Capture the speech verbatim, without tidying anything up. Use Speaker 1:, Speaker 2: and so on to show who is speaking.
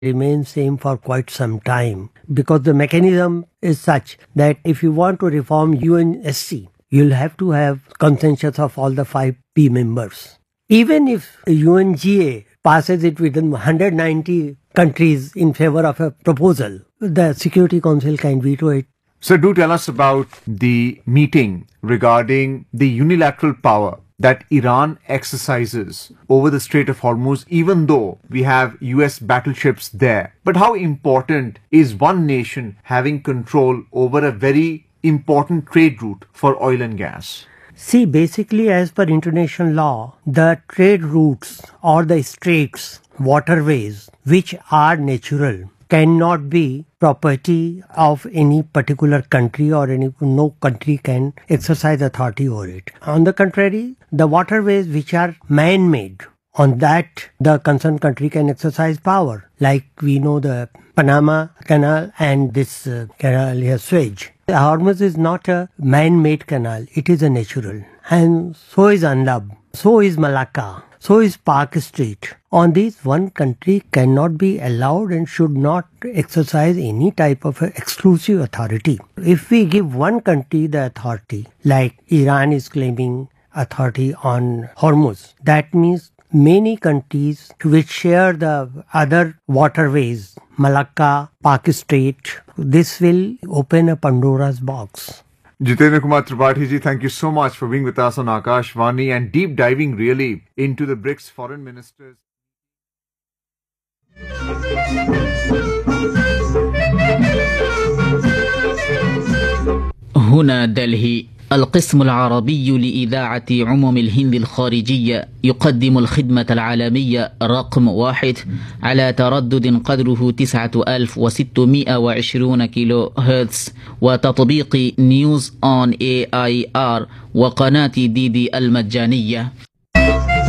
Speaker 1: remain same for quite some time, because the mechanism is such that if you want to reform U N S C, you'll have to have consensus of all the five P members. Even if U N G A passes it within one hundred ninety countries in favor of a proposal, the Security Council can veto it.
Speaker 2: So do tell us about the meeting regarding the unilateral power that Iran exercises over the Strait of Hormuz, even though we have U S battleships there. But how important is one nation having control over a very important trade route for oil and gas?
Speaker 1: See, basically, as per international law, the trade routes or the straits, waterways, which are natural, cannot be property of any particular country, or any no country can exercise authority over it. On the contrary, the waterways which are man-made, on that the concerned country can exercise power. Like we know the Panama Canal and this uh, canal here, Suez. Hormuz is not a man-made canal, it is a natural. And so is Anlab, so is Malacca, so is Park Strait. On these, one country cannot be allowed and should not exercise any type of exclusive authority. If we give one country the authority, like Iran is claiming authority on Hormuz, that means many countries which share the other waterways, Malacca, Park Strait, this will open a Pandora's box.
Speaker 2: Jitendra Kumar Tripathi ji, thank you so much for being with us on Akashvani and deep diving really into the BRICS foreign ministers.
Speaker 3: هنا دلهي. القسم العربي لإذاعة عموم الهند الخارجية يقدم الخدمة العالمية رقم واحد على تردد قدره تسعة آلاف وستمائة وعشرين كيلو هرتز، وتطبيق نيوز أون إيه آي آر وقناة دي دي المجانية.